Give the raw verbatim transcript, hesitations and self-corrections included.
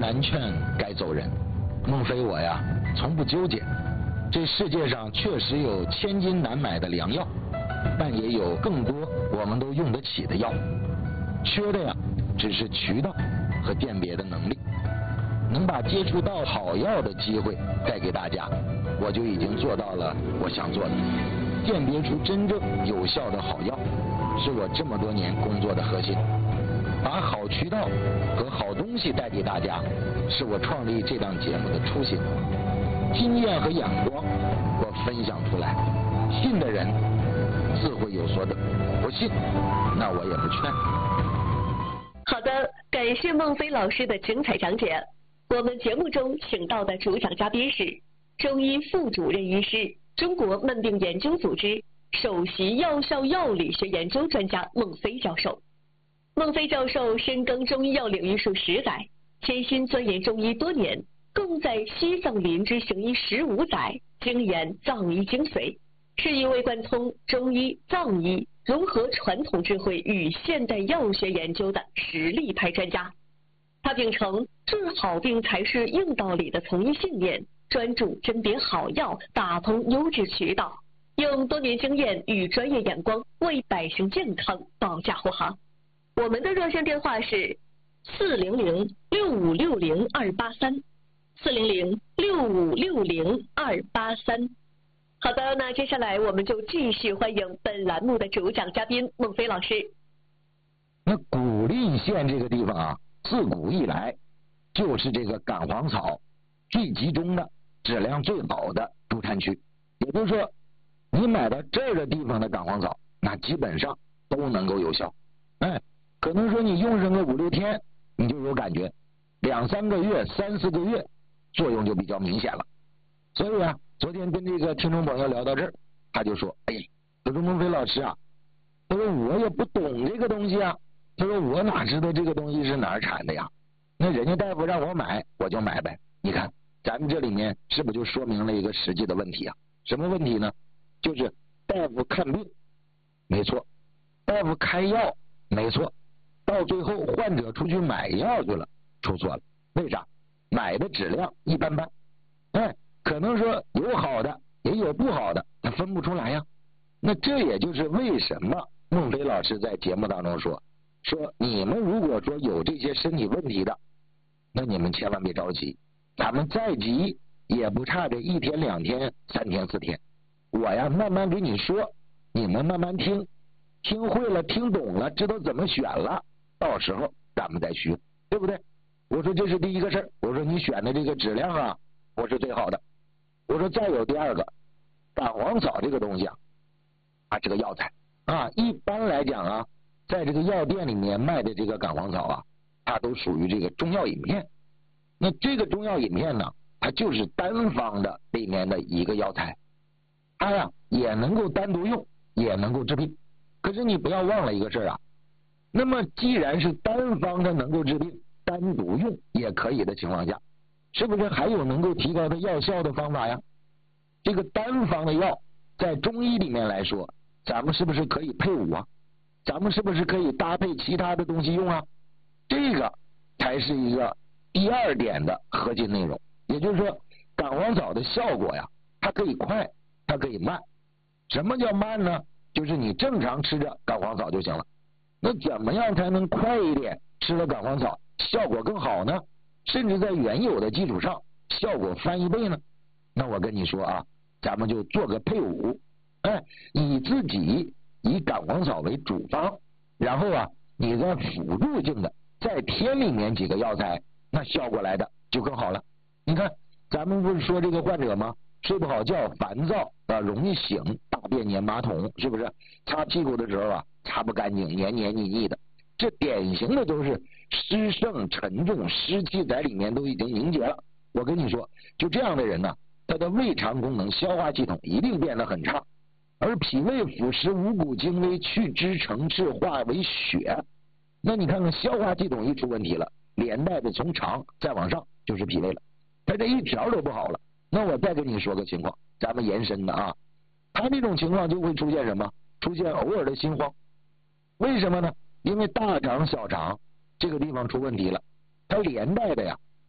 完劝该走人。孟非我呀，从不纠结。这世界上确实有千金难买的良药，但也有更多我们都用得起的药。缺的呀，只是渠道和辨别的能力。能把接触到好药的机会带给大家，我就已经做到了我想做的。辨别出真正有效的好药，是我这么多年工作的核心。把好渠道和好东西带给大家，是我创立这档节目的初心。经验和眼光我分享出来，信的人自会有所得，不信那我也不劝。 好的，感谢孟非老师的精彩讲解。我们节目中请到的主讲嘉宾是中医副主任医师、中国慢病研究组织首席药效药理学研究专家孟非教授。孟非教授深耕中医药领域数十载，潜心钻研中医多年，共在西藏林芝行医十五载，精研藏医精髓，是一位贯通中医、藏医，融合传统智慧与现代药学研究的实力派专家。他秉承治好病才是硬道理的从医信念，专注甄别好药，打通优质渠道，用多年经验与专业眼光为百姓健康保驾护航。我们的热线电话是四零零六五六零二八三，四零零六五六零二八三。好的，那接下来我们就继续欢迎本栏目的主讲嘉宾孟非老师。 那古蔺县这个地方啊，自古以来就是这个感黄草最集中的、质量最好的主产区。也就是说，你买到这儿的地方的感黄草，那基本上都能够有效。哎，可能说你用上个五六天，你就有感觉；两三个月、三四个月，作用就比较明显了。所以啊，昨天跟这个听众朋友聊到这儿，他就说：“哎，他说孟非老师啊，他说我也不懂这个东西啊。”他说我哪知道这个东西是哪儿产的呀？那人家大夫让我买，我就买呗。你看咱们这里面是不是就说明了一个实际的问题啊？什么问题呢？就是大夫看病没错，大夫开药没错，到最后患者出去买药去了，出错了。为啥？买的质量一般般，哎，可能说有好的也有不好的，他分不出来呀。那这也就是为什么孟非老师在节目当中说说你们如果说有这些身体问题的，那你们千万别着急，咱们再急也不差这一天两天三天四天，我呀慢慢给你说，你们慢慢听，听会了听懂了，知道怎么选了，到时候咱们再学，对不对？我说这是第一个事儿，我说你选的这个质量啊，我是最好的。我说再有第二个，感黄草这个东西啊，啊这个药材啊，一般来讲啊，在这个药店里面卖的这个感黄草啊，它都属于这个中药饮片。那这个中药饮片呢，它就是单方的里面的一个药材，它呀也能够单独用，也能够治病。可是你不要忘了一个事儿啊，那么既然是单方的能够治病，单独用也可以的情况下，是不是还有能够提高它药效的方法呀？这个单方的药在中医里面来说，咱们是不是可以配伍啊？咱们是不是可以搭配其他的东西用啊？这个才是一个第二点的核心内容。也就是说，感黄草的效果呀，它可以快，它可以慢。什么叫慢呢？就是你正常吃着感黄草就行了。那怎么样才能快一点吃了感黄草效果更好呢？甚至在原有的基础上效果翻一倍呢？那我跟你说啊，咱们就做个配伍，哎，以自己以感黄草为主方，然后啊，你再辅助性的再添里面几个药材，那效果来的就更好了。你看咱们不是说这个患者吗？睡不好觉，烦躁啊，容易醒，大便粘马桶，是不是？擦屁股的时候啊，擦不干净，黏黏腻腻的，这典型的都是湿盛沉重，湿气在里面都已经凝结了。我跟你说，就这样的人呢，他的胃肠功能、消化系统一定变得很差，而脾胃腐蚀五谷精微，去脂成赤，化为血。那你看看消化系统一出问题了，连带的从肠再往上就是脾胃了，他这一条都不好了。那我再跟你说个情况，咱们延伸的啊，他这种情况就会出现什么？出现偶尔的心慌。为什么呢？因为大肠小肠这个地方出问题了，它连带的呀